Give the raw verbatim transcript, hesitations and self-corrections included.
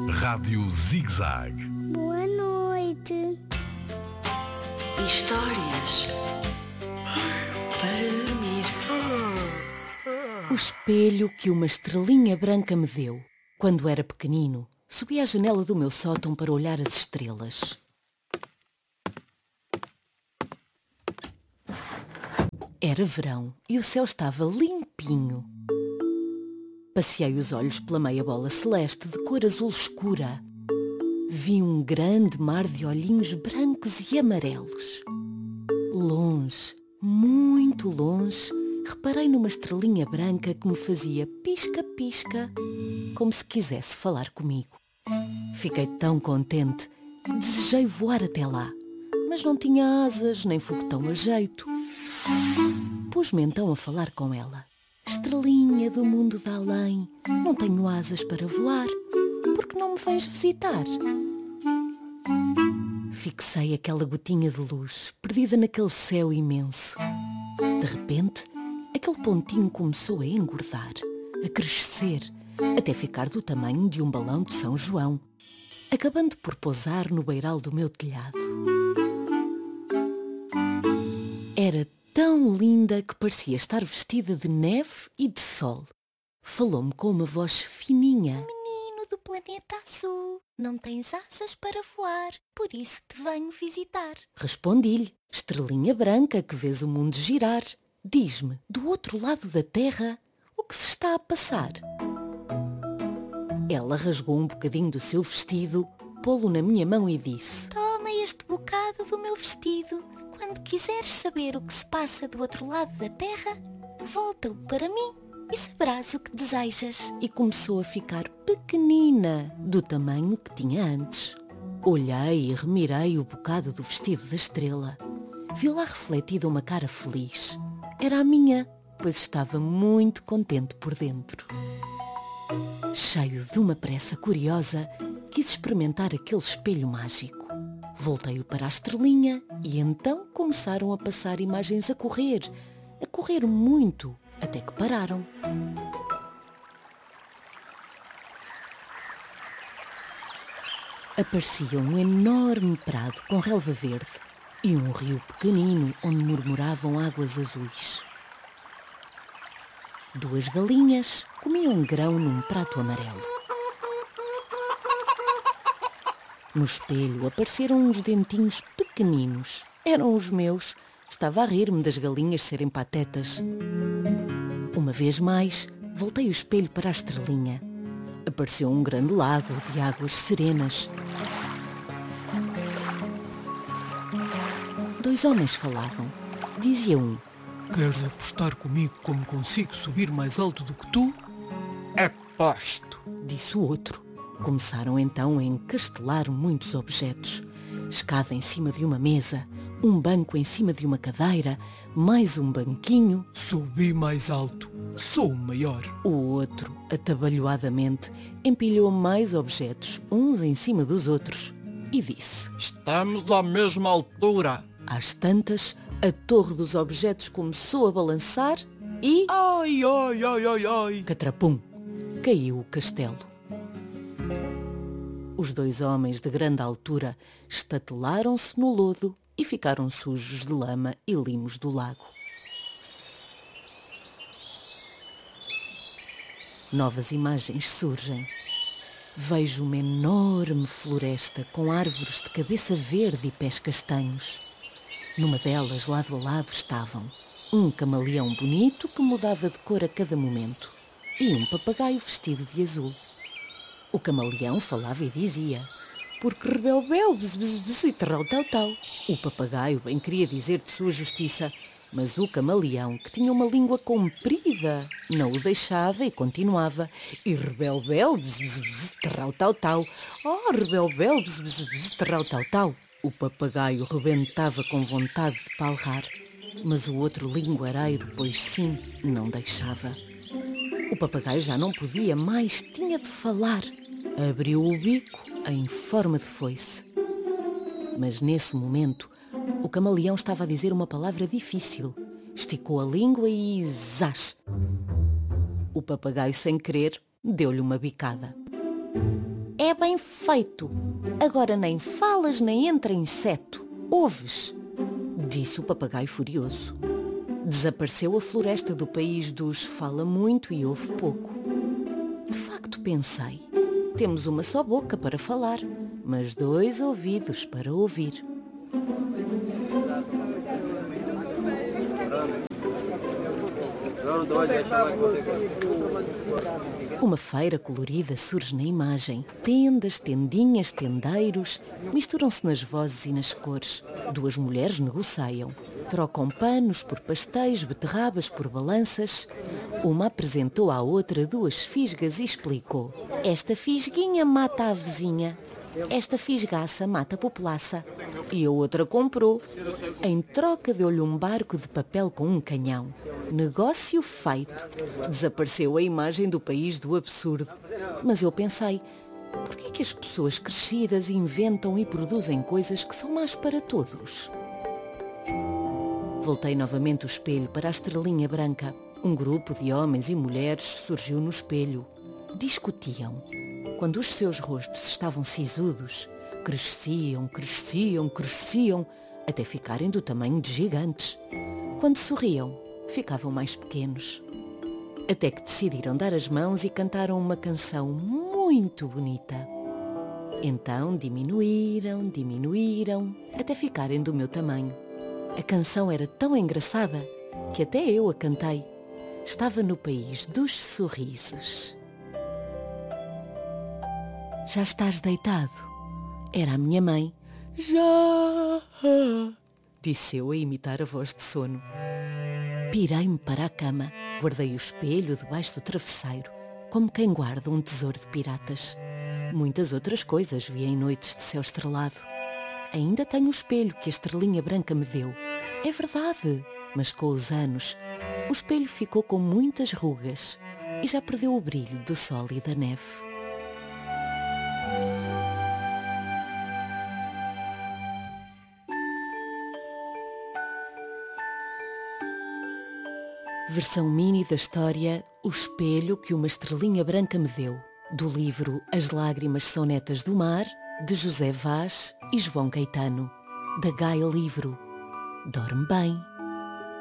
Rádio Zig-Zag. Boa noite. Histórias para dormir. O espelho que uma estrelinha branca me deu. Quando era pequenino, subi à janela do meu sótão para olhar as estrelas. Era verão e o céu estava limpinho. Passeei os olhos pela meia bola celeste de cor azul escura. Vi um grande mar de olhinhos brancos e amarelos. Longe, muito longe, reparei numa estrelinha branca que me fazia pisca-pisca, como se quisesse falar comigo. Fiquei tão contente que desejei voar até lá, mas não tinha asas nem foguetão a jeito. Pus-me então a falar com ela. Estrelinha do mundo da além, não tenho asas para voar, por que não me vens visitar? Fixei aquela gotinha de luz, perdida naquele céu imenso. De repente, aquele pontinho começou a engordar, a crescer, até ficar do tamanho de um balão de São João, acabando por pousar no beiral do meu telhado. Era tão linda que parecia estar vestida de neve e de sol. Falou-me com uma voz fininha. Menino do planeta azul, não tens asas para voar, por isso te venho visitar. Respondi-lhe, estrelinha branca que vês o mundo girar. Diz-me, do outro lado da terra, o que se está a passar? Ela rasgou um bocadinho do seu vestido, pô-lo na minha mão e disse: Toma este bocado do meu vestido. Quando quiseres saber o que se passa do outro lado da terra, volta-o para mim e saberás o que desejas. E começou a ficar pequenina, do tamanho que tinha antes. Olhei e remirei o bocado do vestido da estrela. Vi lá refletida uma cara feliz. Era a minha, pois estava muito contente por dentro. Cheio de uma pressa curiosa, quis experimentar aquele espelho mágico. Voltei-o para a estrelinha e então começaram a passar imagens a correr, a correr muito, até que pararam. Aparecia um enorme prado com relva verde e um rio pequenino onde murmuravam águas azuis. Duas galinhas comiam grão num prato amarelo. No espelho apareceram uns dentinhos pequeninos. Eram os meus. Estava a rir-me das galinhas serem patetas. Uma vez mais, voltei o espelho para a estrelinha. Apareceu um grande lago de águas serenas. Dois homens falavam. Dizia um: Queres apostar comigo como consigo subir mais alto do que tu? Aposto! Disse o outro. Começaram então a encastelar muitos objetos. Escada em cima de uma mesa, um banco em cima de uma cadeira, mais um banquinho. Subi mais alto, sou o maior. O outro, atabalhoadamente, empilhou mais objetos, uns em cima dos outros, e disse: Estamos à mesma altura. Às tantas, a torre dos objetos começou a balançar e... Ai, ai, ai, ai, ai. Catrapum! Caiu o castelo. Os dois homens de grande altura estatelaram-se no lodo e ficaram sujos de lama e limos do lago. Novas imagens surgem. Vejo uma enorme floresta com árvores de cabeça verde e pés castanhos. Numa delas, lado a lado, estavam um camaleão bonito que mudava de cor a cada momento e um papagaio vestido de azul. O camaleão falava e dizia: porque rebel-bel, bzz-bzz e terrau-tau-tau. O papagaio bem queria dizer de sua justiça, mas o camaleão, que tinha uma língua comprida, não o deixava e continuava: e rebel-bel, bzz-bzz, terrau-tau-tau. Oh, rebel-bel, bzz-bzz, terrau-tau-tau. O papagaio rebentava com vontade de palrar, mas o outro linguareiro, pois sim, não deixava. O papagaio já não podia mais, tinha de falar. Abriu o bico em forma de foice. Mas nesse momento, o camaleão estava a dizer uma palavra difícil. Esticou a língua e zás! O papagaio, sem querer, deu-lhe uma bicada. É bem feito. Agora nem falas nem entra inseto. Ouves? Disse o papagaio furioso. Desapareceu a floresta do país dos fala muito e ouve pouco. De facto pensei, temos uma só boca para falar, mas dois ouvidos para ouvir. Uma feira colorida surge na imagem. Tendas, tendinhas, tendeiros, misturam-se nas vozes e nas cores. Duas mulheres negociam. Trocam panos por pastéis, beterrabas por balanças. Uma apresentou à outra duas fisgas e explicou. Esta fisguinha mata a vizinha. Esta fisgaça mata a populaça. E a outra comprou. Em troca deu-lhe um barco de papel com um canhão. Negócio feito. Desapareceu a imagem do país do absurdo. Mas eu pensei, por que é que as pessoas crescidas inventam e produzem coisas que são más para todos? Voltei novamente o espelho para a estrelinha branca. Um grupo de homens e mulheres surgiu no espelho. Discutiam. Quando os seus rostos estavam sisudos, cresciam, cresciam, cresciam, até ficarem do tamanho de gigantes. Quando sorriam, ficavam mais pequenos. Até que decidiram dar as mãos e cantaram uma canção muito bonita. Então diminuíram, diminuíram, até ficarem do meu tamanho. A canção era tão engraçada que até eu a cantei. Estava no país dos sorrisos. Já estás deitado? Era a minha mãe. Já, disse eu a imitar a voz de sono. Pirei-me para a cama, guardei o espelho debaixo do travesseiro, como quem guarda um tesouro de piratas. Muitas outras coisas vi em noites de céu estrelado. Ainda tenho o espelho que a estrelinha branca me deu. É verdade, mas com os anos, o espelho ficou com muitas rugas e já perdeu o brilho do sol e da neve. Versão mini da história O Espelho que uma Estrelinha Branca me deu, do livro As Lágrimas São Netas do Mar, de José Vaz e João Caetano, da Gaia Livro. Dorme bem.